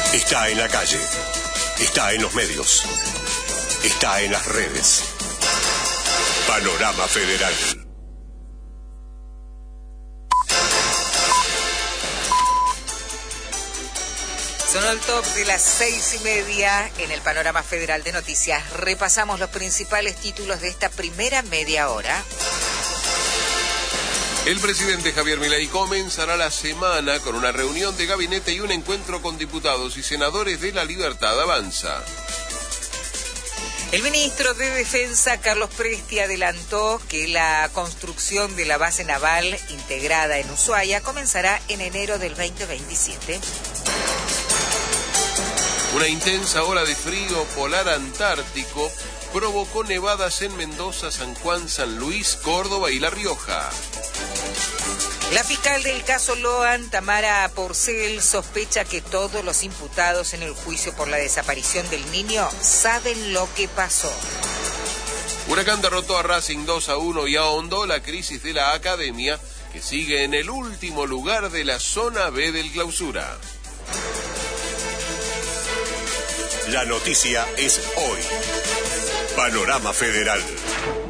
Está en la calle, está en los medios, está en las redes. Panorama Federal. Sonó el top de las 6:30 en el Panorama Federal de Noticias. Repasamos los principales títulos de esta primera media hora. El presidente Javier Milei comenzará la semana con una reunión de gabinete y un encuentro con diputados y senadores de La Libertad Avanza. El ministro de Defensa, Carlos Presti, adelantó que la construcción de la base naval integrada en Ushuaia comenzará en enero del 2027. Una intensa ola de frío polar antártico provocó nevadas en Mendoza, San Juan, San Luis, Córdoba y La Rioja. La fiscal del caso Loan, Tamara Porcel, sospecha que todos los imputados en el juicio por la desaparición del niño saben lo que pasó. Huracán derrotó a Racing 2-1 y ahondó la crisis de la academia, que sigue en el último lugar de la zona B del Clausura. La noticia es hoy. Panorama Federal.